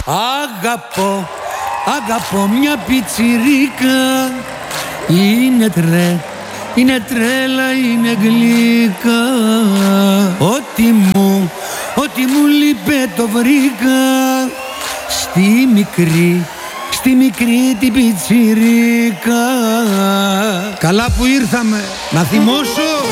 Αγαπώ μια πιτσιρίκα. Είναι τρέλα, είναι γλυκά. Ό,τι μου λείπε το βρήκα στη μικρή την πιτσιρίκα. Καλά που ήρθαμε. Να θυμώσω